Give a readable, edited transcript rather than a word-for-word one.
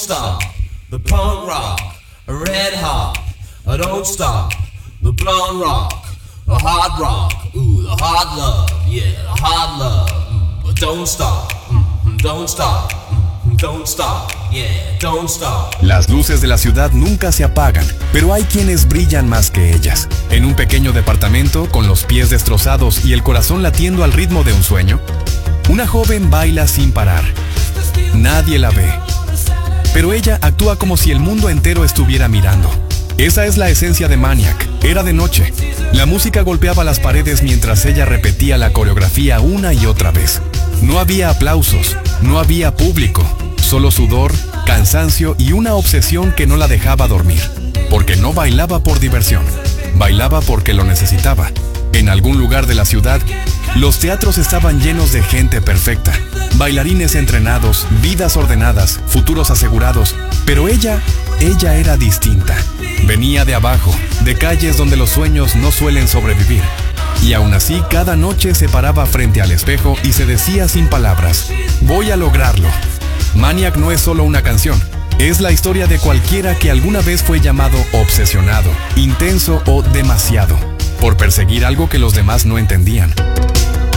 stop. The punk rock, a red hot. Don't stop. The blonde rock, a hard rock. Ooh, the hard love, yeah, the hard love. Don't stop. Don't stop. Don't stop, yeah, don't stop. Las luces de la ciudad nunca se apagan, pero hay quienes brillan más que ellas. En un pequeño departamento, con los pies destrozados y el corazón latiendo al ritmo de un sueño, una joven baila sin parar. Nadie la ve, pero ella actúa como si el mundo entero estuviera mirando. Esa es la esencia de Maniac. Era de noche. La música golpeaba las paredes mientras ella repetía la coreografía una y otra vez. No había aplausos, no había público, solo sudor, cansancio y una obsesión que no la dejaba dormir. Porque no bailaba por diversión, bailaba porque lo necesitaba. En algún lugar de la ciudad, los teatros estaban llenos de gente perfecta. Bailarines entrenados, vidas ordenadas, futuros asegurados. Pero ella era distinta. Venía de abajo, de calles donde los sueños no suelen sobrevivir. Y aún así, cada noche se paraba frente al espejo y se decía sin palabras: voy a lograrlo. Maniac no es solo una canción. Es la historia de cualquiera que alguna vez fue llamado obsesionado, intenso o demasiado, por perseguir algo que los demás no entendían.